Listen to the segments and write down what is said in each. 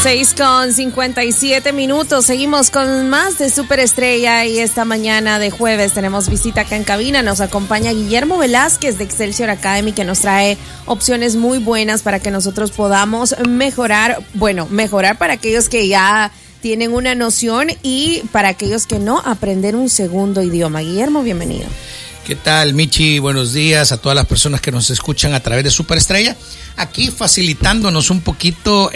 6:57. Seguimos con más de Superestrella y esta mañana de jueves tenemos visita acá en cabina. Nos acompaña Guillermo Velázquez de Excelsior Academy, que nos trae opciones muy buenas para que nosotros podamos mejorar para aquellos que ya tienen una noción y para aquellos que no, aprender un segundo idioma. Guillermo, bienvenido. ¿Qué tal, Michi? Buenos días a todas las personas que nos escuchan a través de Superestrella. Aquí facilitándose un poquito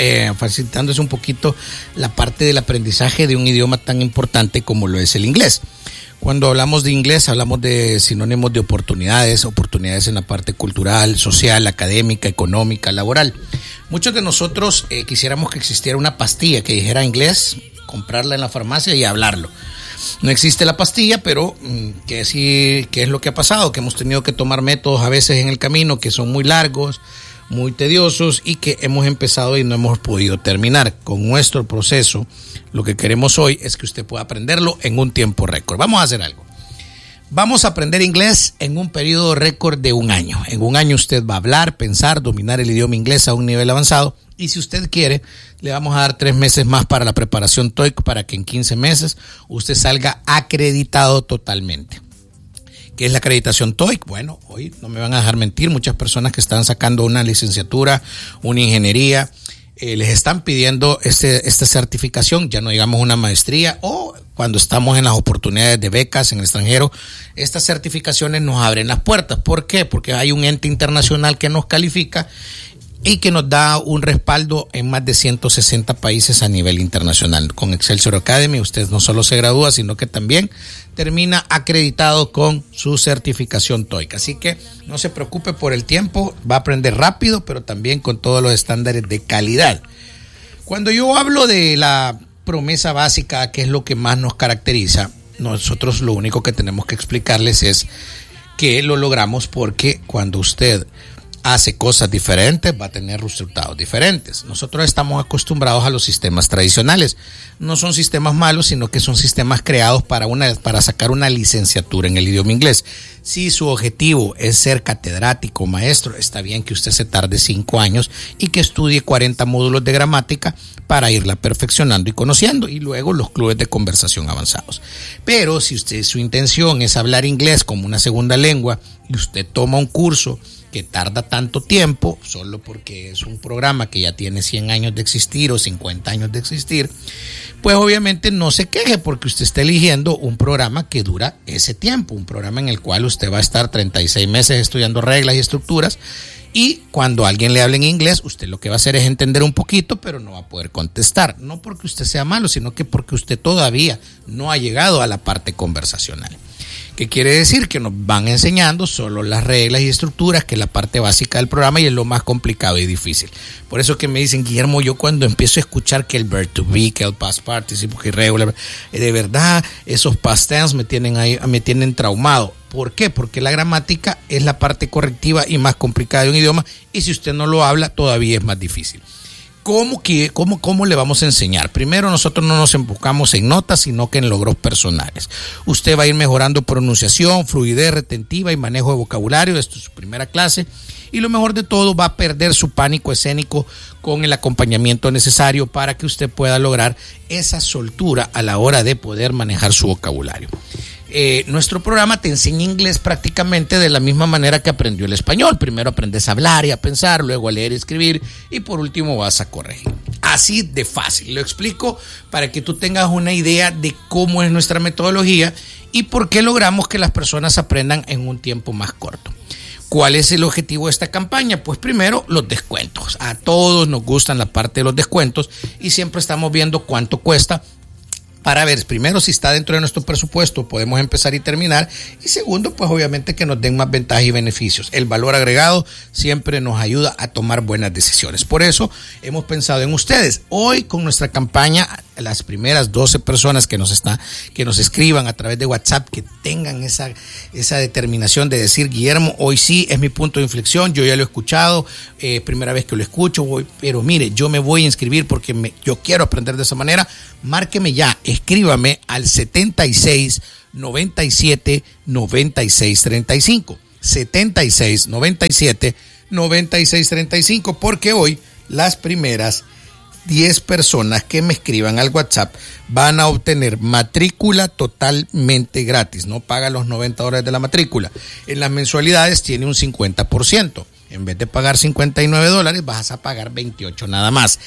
la parte del aprendizaje de un idioma tan importante como lo es el inglés. Cuando hablamos de inglés, hablamos de sinónimos de oportunidades en la parte cultural, social, académica, económica, laboral. Muchos de nosotros quisiéramos que existiera una pastilla que dijera inglés, comprarla en la farmacia y hablarlo. No existe la pastilla, pero ¿qué es lo que ha pasado? Que hemos tenido que tomar métodos a veces en el camino que son muy largos, muy tediosos y que hemos empezado y no hemos podido terminar. Con nuestro proceso, lo que queremos hoy es que usted pueda aprenderlo en un tiempo récord. Vamos a hacer algo. Vamos a aprender inglés en un periodo récord de un año. En un año usted va a hablar, pensar, dominar el idioma inglés a un nivel avanzado. Y si usted quiere, le vamos a dar 3 meses más para la preparación TOEIC para que en 15 meses usted salga acreditado totalmente. ¿Qué es la acreditación TOEIC? Bueno, hoy no me van a dejar mentir, muchas personas que están sacando una licenciatura, una ingeniería, les están pidiendo esta certificación, ya no digamos una maestría, o cuando estamos en las oportunidades de becas en el extranjero, estas certificaciones nos abren las puertas. ¿Por qué? Porque hay un ente internacional que nos califica y que nos da un respaldo en más de 160 países a nivel internacional. Con Excelsior Academy usted no solo se gradúa, sino que también termina acreditado con su certificación TOEIC. Así que no se preocupe por el tiempo, va a aprender rápido, pero también con todos los estándares de calidad. Cuando yo hablo de la promesa básica, que es lo que más nos caracteriza, nosotros lo único que tenemos que explicarles es que lo logramos porque cuando usted hace cosas diferentes, va a tener resultados diferentes. Nosotros estamos acostumbrados a los sistemas tradicionales. No son sistemas malos, sino que son sistemas creados para sacar una licenciatura en el idioma inglés. Si su objetivo es ser catedrático, maestro, está bien que usted se tarde 5 años y que estudie 40 módulos de gramática para irla perfeccionando y conociendo, y luego los clubes de conversación avanzados. Pero si su intención es hablar inglés como una segunda lengua y usted toma un curso que tarda tanto tiempo, solo porque es un programa que ya tiene 100 años de existir o 50 años de existir, pues obviamente no se queje porque usted está eligiendo un programa que dura ese tiempo, un programa en el cual usted va a estar 36 meses estudiando reglas y estructuras, y cuando alguien le hable en inglés, usted lo que va a hacer es entender un poquito, pero no va a poder contestar, no porque usted sea malo, sino que porque usted todavía no ha llegado a la parte conversacional. ¿Qué quiere decir? Que nos van enseñando solo las reglas y estructuras, que es la parte básica del programa y es lo más complicado y difícil. Por eso que me dicen, Guillermo, yo cuando empiezo a escuchar que el verb to be, que el past participle, que irregular, de verdad esos past tense me tienen traumado. ¿Por qué? Porque la gramática es la parte correctiva y más complicada de un idioma, y si usted no lo habla todavía es más difícil. ¿Cómo le vamos a enseñar? Primero, nosotros no nos enfocamos en notas, sino que en logros personales. Usted va a ir mejorando pronunciación, fluidez retentiva y manejo de vocabulario. Esto es su primera clase. Y lo mejor de todo, va a perder su pánico escénico con el acompañamiento necesario para que usted pueda lograr esa soltura a la hora de poder manejar su vocabulario. Nuestro programa te enseña inglés prácticamente de la misma manera que aprendió el español. Primero aprendes a hablar y a pensar, luego a leer y escribir, y por último vas a corregir. Así de fácil. Lo explico para que tú tengas una idea de cómo es nuestra metodología y por qué logramos que las personas aprendan en un tiempo más corto. ¿Cuál es el objetivo de esta campaña? Pues primero, los descuentos. A todos nos gustan la parte de los descuentos y siempre estamos viendo cuánto cuesta, para ver primero si está dentro de nuestro presupuesto, podemos empezar y terminar, y segundo, pues obviamente que nos den más ventajas y beneficios. El valor agregado siempre nos ayuda a tomar buenas decisiones. Por eso hemos pensado en ustedes. Hoy con nuestra campaña, las primeras 12 personas que nos escriban a través de WhatsApp, que tengan esa determinación de decir, Guillermo, hoy sí es mi punto de inflexión, yo ya lo he escuchado, primera vez que lo escucho, pero mire, yo me voy a inscribir porque yo quiero aprender de esa manera. Márqueme ya, escríbame al 76 97 96 35, 76 97 96 35, porque hoy las primeras 10 personas que me escriban al WhatsApp van a obtener matrícula totalmente gratis. No paga los $90 de la matrícula. En las mensualidades tiene un 50%. En vez de pagar $59, vas a pagar 28 nada más.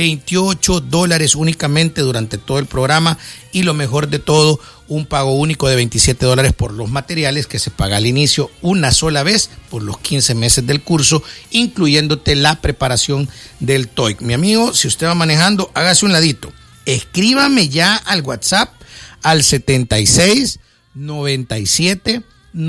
$28 únicamente durante todo el programa, y lo mejor de todo, un pago único de $27 por los materiales que se paga al inicio una sola vez por los 15 meses del curso, incluyéndote la preparación del TOEIC. Mi amigo, si usted va manejando, hágase un ladito. Escríbame ya al WhatsApp al 76 97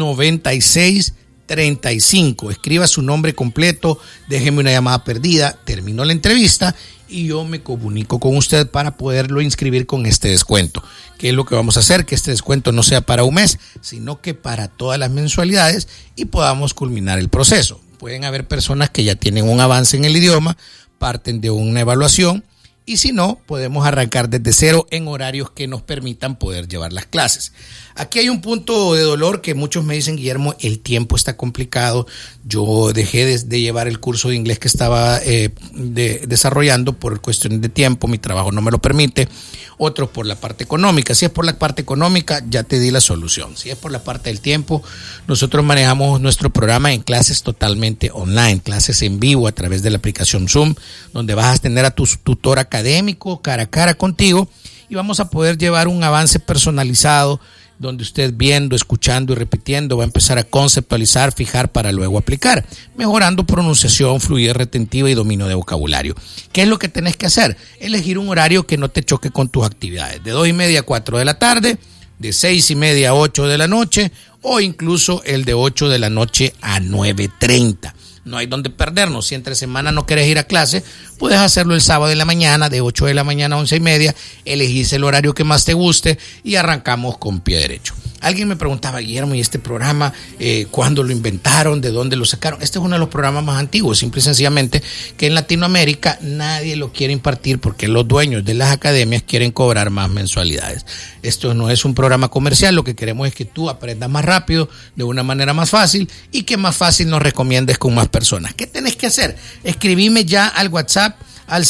96 35. Escriba su nombre completo, déjeme una llamada perdida, termino la entrevista y yo me comunico con usted para poderlo inscribir con este descuento. ¿Qué es lo que vamos a hacer? Que este descuento no sea para un mes, sino que para todas las mensualidades, y podamos culminar el proceso. Pueden haber personas que ya tienen un avance en el idioma, parten de una evaluación, y si no, podemos arrancar desde cero en horarios que nos permitan poder llevar las clases. Aquí hay un punto de dolor que muchos me dicen: Guillermo, el tiempo está complicado. Yo dejé de llevar el curso de inglés que estaba desarrollando por cuestiones de tiempo, mi trabajo no me lo permite. Otros por la parte económica. Si es por la parte económica, ya te di la solución. Si es por la parte del tiempo, nosotros manejamos nuestro programa en clases totalmente online, clases en vivo a través de la aplicación Zoom, donde vas a tener a tu tutor académico cara a cara contigo, y vamos a poder llevar un avance personalizado, donde usted viendo, escuchando y repitiendo va a empezar a conceptualizar, fijar para luego aplicar, mejorando pronunciación, fluidez retentiva y dominio de vocabulario. ¿Qué es lo que tenés que hacer? Elegir un horario que no te choque con tus actividades, de 2:30 a 4 de la tarde, de 6:30 a 8 de la noche, o incluso el de 8 de la noche a 9:30. No hay donde perdernos. Si entre semana no quieres ir a clase, puedes hacerlo el sábado de la mañana, de 8 de la mañana a 11:30, elegís el horario que más te guste y arrancamos con pie derecho. Alguien me preguntaba: Guillermo, ¿y este programa cuándo lo inventaron? ¿De dónde lo sacaron? Este es uno de los programas más antiguos, simple y sencillamente que en Latinoamérica nadie lo quiere impartir porque los dueños de las academias quieren cobrar más mensualidades. Esto no es un programa comercial, lo que queremos es que tú aprendas más rápido, de una manera más fácil, y que más fácil nos recomiendes con más personas. ¿Qué tenés que hacer? Escribime ya al WhatsApp al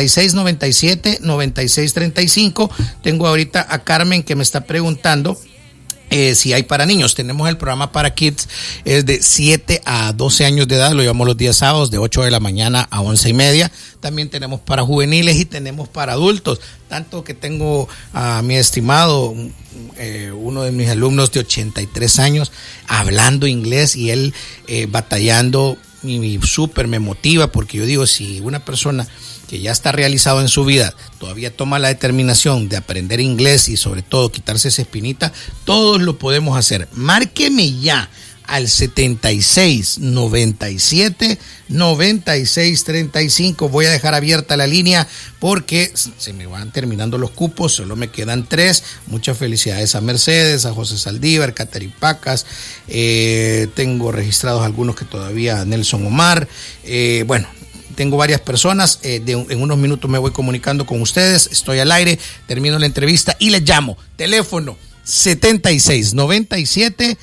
7697-9635. Tengo ahorita a Carmen que me está preguntando si hay para niños. Tenemos el programa para kids, es de 7 a 12 años de edad, lo llevamos los días sábados de 8 de la mañana a 11:30. También tenemos para juveniles y tenemos para adultos, tanto que tengo a mi estimado, uno de mis alumnos de 83 años, hablando inglés, y él batallando, y súper me motiva, porque yo digo, si una persona que ya está realizado en su vida todavía toma la determinación de aprender inglés y sobre todo quitarse esa espinita, todos lo podemos hacer. Márqueme ya al 76 97 96 35. Voy a dejar abierta la línea porque se me van terminando los cupos, solo me quedan 3. Muchas felicidades a Mercedes, a José Saldívar, Catherine Pacas, tengo registrados algunos que todavía, Nelson Omar, bueno, tengo varias personas. En unos minutos me voy comunicando con ustedes. Estoy al aire, termino la entrevista y les llamo. Teléfono 76 97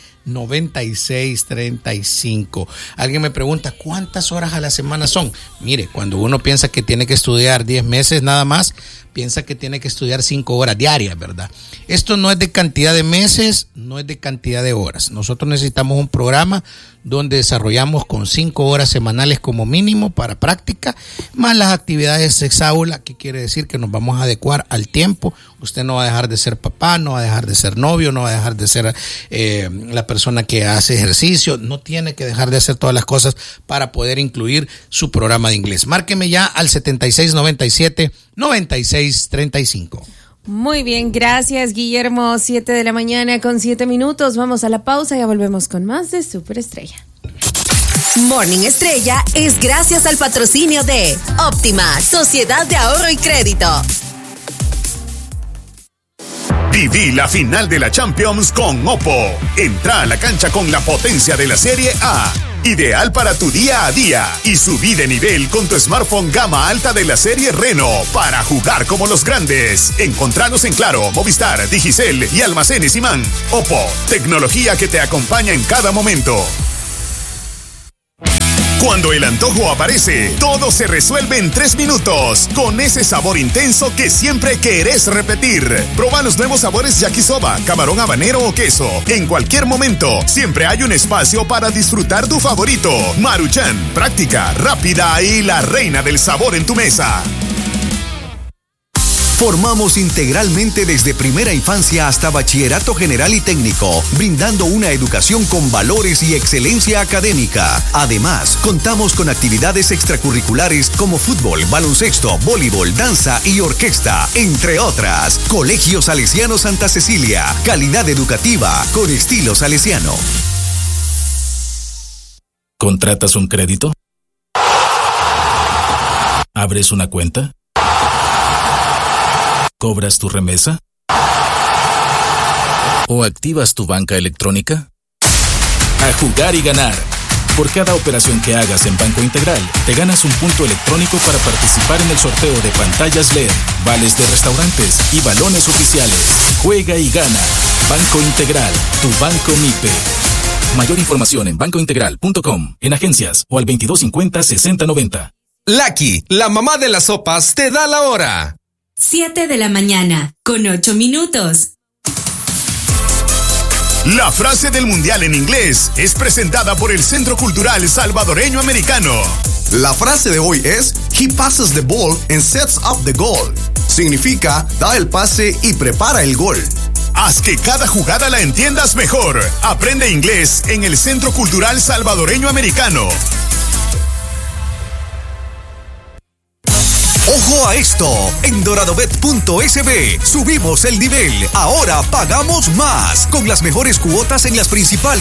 96 35. Alguien me pregunta: ¿cuántas horas a la semana son? Mire, cuando uno piensa que tiene que estudiar 10 meses nada más, piensa que tiene que estudiar 5 horas diarias, ¿verdad? Esto no es de cantidad de meses, no es de cantidad de horas. Nosotros necesitamos un programa donde desarrollamos con 5 horas semanales como mínimo para práctica, más las actividades exaula, que quiere decir que nos vamos a adecuar al tiempo. Usted no va a dejar de ser papá, no va a dejar de ser novio, no va a dejar de ser la persona que hace ejercicio, no tiene que dejar de hacer todas las cosas para poder incluir su programa de inglés. Márqueme ya al 7697 9635. Muy bien, gracias, Guillermo. 7 de la mañana con 7 minutos. Vamos a la pausa y ya volvemos con más de Superestrella. Morning Estrella es gracias al patrocinio de Óptima, Sociedad de Ahorro y Crédito. Viví la final de la Champions con Oppo. Entra a la cancha con la potencia de la Serie A. Ideal para tu día a día. Y subí de nivel con tu smartphone gama alta de la serie Reno para jugar como los grandes. Encontranos en Claro, Movistar, Digicel y Almacenes Imán. Oppo, tecnología que te acompaña en cada momento. Cuando el antojo aparece, todo se resuelve en 3 minutos, con ese sabor intenso que siempre querés repetir. Proba los nuevos sabores yakisoba, camarón habanero o queso. En cualquier momento, siempre hay un espacio para disfrutar tu favorito. Maruchan, práctica, rápida y la reina del sabor en tu mesa. Formamos integralmente desde primera infancia hasta bachillerato general y técnico, brindando una educación con valores y excelencia académica. Además, contamos con actividades extracurriculares como fútbol, baloncesto, voleibol, danza y orquesta, entre otras. Colegio Salesiano Santa Cecilia, calidad educativa con estilo salesiano. ¿Contratas un crédito? ¿Abres una cuenta? ¿Cobras tu remesa? ¿O activas tu banca electrónica? A jugar y ganar. Por cada operación que hagas en Banco Integral, te ganas un punto electrónico para participar en el sorteo de pantallas LED, vales de restaurantes y balones oficiales. Juega y gana. Banco Integral, tu banco MIPE. Mayor información en bancointegral.com, en agencias o al 2250-6090. Lucky, la mamá de las sopas, te da la hora. 7 de la mañana, con 8 minutos. La frase del mundial en inglés es presentada por el Centro Cultural Salvadoreño Americano. La frase de hoy es He passes the ball and sets up the goal. Significa, da el pase y prepara el gol. Haz que cada jugada la entiendas mejor. Aprende inglés en el Centro Cultural Salvadoreño Americano. ¡Ojo a esto! En doradobet.sb subimos el nivel. Ahora pagamos más. Con las mejores cuotas en las principales